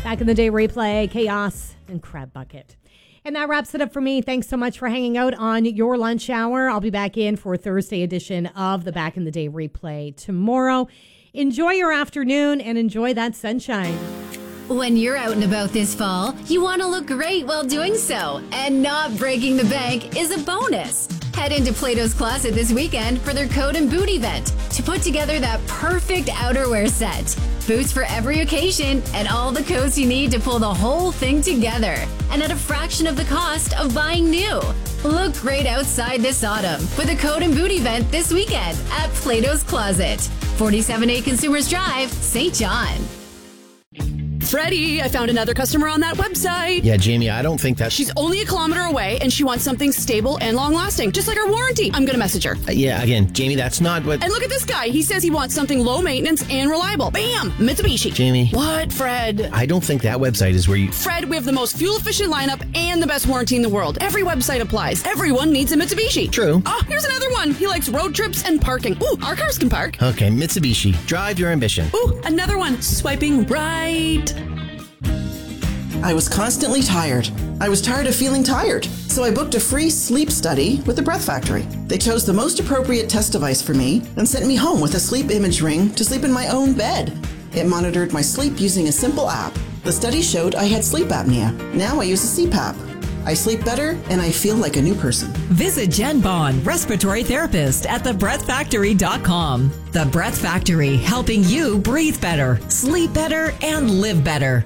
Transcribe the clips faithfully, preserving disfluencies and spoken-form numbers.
Back in the Day replay, Chaos and Crab Bucket. And that wraps it up for me. Thanks so much for hanging out on your lunch hour. I'll be back in for a Thursday edition of the Back in the Day replay tomorrow. Enjoy your afternoon and enjoy that sunshine. When you're out and about this fall, you want to look great while doing so, and not breaking the bank is a bonus. Head into Plato's Closet this weekend for their coat and boot event to put together that perfect outerwear set. Boots for every occasion and all the coats you need to pull the whole thing together, and at a fraction of the cost of buying new. Look great outside this autumn with a coat and boot event this weekend at Plato's Closet, forty-seven A Consumers Drive, Saint John. Freddie, I found another customer on that website. Yeah, Jamie, I don't think that... She's only a kilometer away, and she wants something stable and long-lasting, just like our warranty. I'm going to message her. Uh, yeah, again, Jamie, that's not what... And look at this guy. He says he wants something low maintenance and reliable. Bam! Mitsubishi. Jamie. What, Fred? I don't think that website is where you... Fred, we have the most fuel-efficient lineup and the best warranty in the world. Every website applies. Everyone needs a Mitsubishi. True. Oh, here's another one. He likes road trips and parking. Ooh, our cars can park. Okay, Mitsubishi. Drive your ambition. Ooh, another one. Swiping right. I was constantly tired. I was tired of feeling tired. So I booked a free sleep study with the Breath Factory. They chose the most appropriate test device for me and sent me home with a sleep image ring to sleep in my own bed. It monitored my sleep using a simple app. The study showed I had sleep apnea. Now I use a C PAP. I sleep better and I feel like a new person. Visit Jen Bond, respiratory therapist at the breath factory dot com. The Breath Factory, helping you breathe better, sleep better, and live better.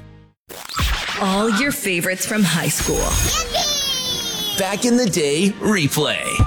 All your favorites from high school. Back in the Day replay.